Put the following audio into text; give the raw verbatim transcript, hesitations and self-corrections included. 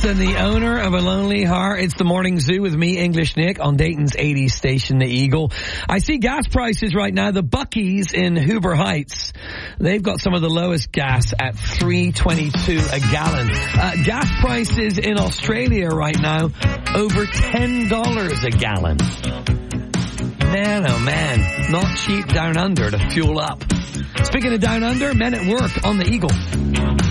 and the owner of a lonely heart. It's the Morning Zoo with me, English Nick, on Dayton's eighties station, The Eagle. I see gas prices right now. The Buc-ee's in Hoover Heights, they've got some of the lowest gas at three twenty-two a gallon. Uh, gas prices in Australia right now, over ten dollars a gallon. Man, oh man, not cheap down under to fuel up. Speaking of down under, Men at Work on The Eagle.